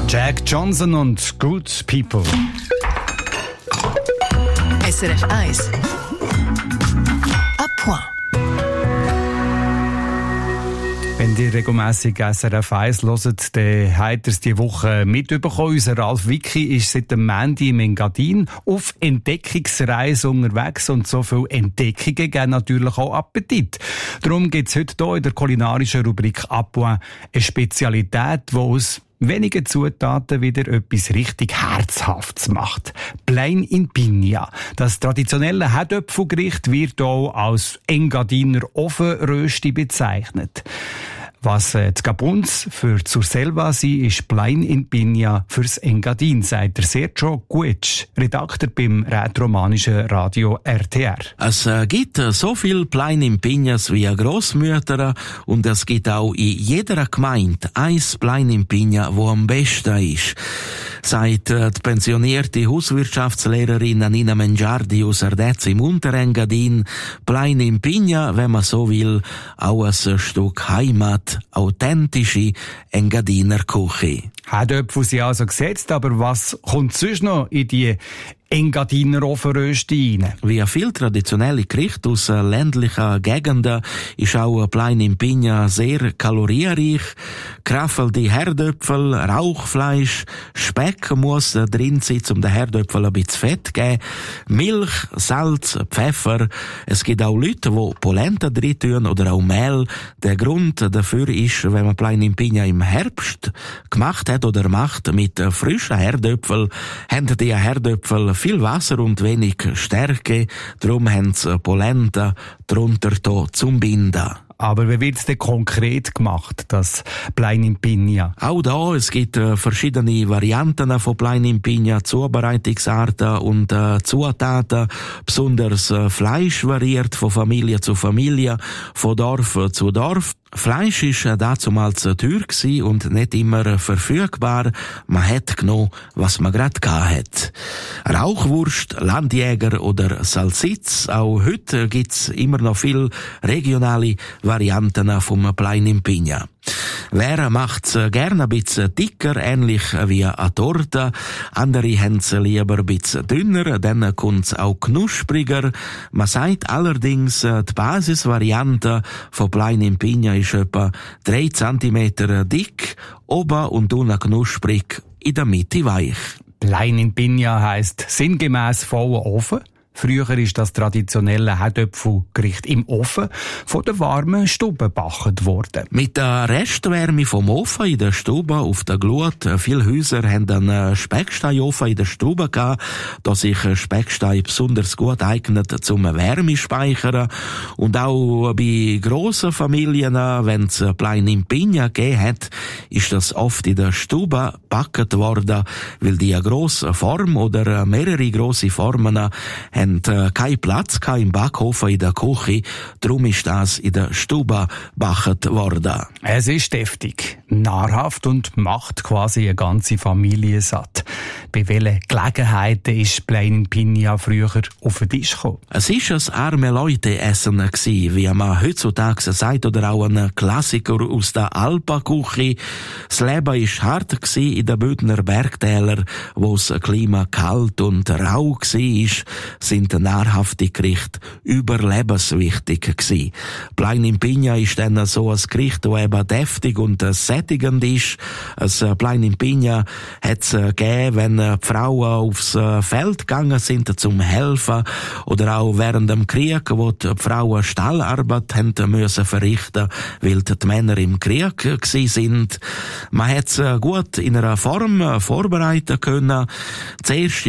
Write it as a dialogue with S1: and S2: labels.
S1: Jack Johnson und Good People.
S2: SRF 1 à point.
S1: Wenn ihr regelmässig SRF 1 hört, dann habt ihr es diese Woche mitbekommen. Unser Ralf Wicki ist seit dem Montag im Engadin auf Entdeckungsreise unterwegs und so viele Entdeckungen geben natürlich auch Appetit. Darum gibt es heute hier in der kulinarischen Rubrik «À point» eine Spezialität, die aus wenigen Zutaten wieder etwas richtig Herzhaftes macht. Plein in Piña. Das traditionelle Herdöpfelgericht wird auch als Engadiner Ofenrösti bezeichnet. Was die Gabuns für Surselva sind, ist Plein in Piña fürs Engadin, sagt der Sergio Guetsch, Redakteur beim rätoromanischen Radio RTR.
S3: Es gibt so viel Plein in Piñas wie Grossmütter und es gibt auch in jeder Gemeinde ein Plein in Piña, wo am besten ist. Sagt die pensionierte Hauswirtschaftslehrerin Nina Mengiardi aus Ardez im Unterengadin, Plein in Piña, wenn man so will, auch ein Stück Heimat, authentische Engadiner Küche.
S1: Herdöpfel sind also gesetzt, aber was kommt sonst noch in die Engadiner Ofenrösti rein?
S3: Wie viele traditionelle Gerichte aus ländlichen Gegenden ist auch Plein in Piña sehr kalorienreich. Kraffelte Herdöpfel, Rauchfleisch, Speck muss drin sein, um den Herdöpfel ein bisschen Fett zu geben. Milch, Salz, Pfeffer. Es gibt auch Leute, die Polenta drin tun oder auch Mehl. Der Grund dafür ist, wenn man Plein in Piña im Herbst gemacht hat oder macht mit frischen Herdöpfeln, haben die Herdöpfel viel Wasser und wenig Stärke, darum haben sie Polenta drunter zum Binden.
S1: Aber wie wird es denn konkret gemacht, das Plein in Piña?
S3: Auch da, es gibt verschiedene Varianten von Plein in Piña, Zubereitungsarten und Zutaten. Besonders Fleisch variiert von Familie zu Familie, von Dorf zu Dorf. Fleisch war damals teuer und nicht immer verfügbar. Man hat genommen, was man gerade hatte. Rauchwurst, Landjäger oder Salsitz. Auch heute gibt's immer noch viele regionale Varianten vom Plein in Piña. Wer macht's gerne ein bisschen dicker, ähnlich wie eine Torte. Andere haben's lieber ein bisschen dünner, dann kommt's auch knuspriger. Man sagt allerdings, die Basisvariante von Plein in Piña ist etwa 3 cm dick, oben und unten knusprig, in der Mitte weich.
S1: Plein in Piña heisst sinngemäss vollen Ofen. Früher ist das traditionelle Herdöpfelgericht im Ofen von der warmen Stube gebacken worden.
S3: Mit der Restwärme vom Ofen in der Stube auf der Glut. Viele Häuser haben einen Specksteinofen in der Stube gehabt, da sich Speckstein besonders gut eignet zum Wärmespeichern. Und auch bei grossen Familien, wenn es Plein in Piña gegeben hat, ist das oft in der Stube gebacken worden, weil die eine grosse Form oder mehrere grosse Formen haben keinen Platz im Backofen in der Küche, darum ist das in der Stube gebacken worden.
S1: Es ist deftig, nahrhaft und macht quasi eine ganze Familie satt. Bei welchen Gelegenheiten ist Plein in Piña früher auf den Tisch gekommen?
S3: Es war ein arme Leute-Essen, wie man heutzutage sagt, oder auch ein Klassiker aus der Alpenküche. Das Leben war hart in den Bündner Bergtälern, wo das Klima kalt und rau war, sind nahrhafte Gerichte überlebenswichtig gewesen. Plein in Piña ist dann so ein Gericht, das eben deftig und sättigend ist. Ein Plein in Piña hat es gegeben, wenn die Frauen aufs Feld gegangen sind zum Helfen oder auch während dem Krieg, wo die Frauen Stallarbeit haben müssen verrichten, weil die Männer im Krieg gewesen sind. Man hat es gut in einer Form vorbereiten können. Zuerst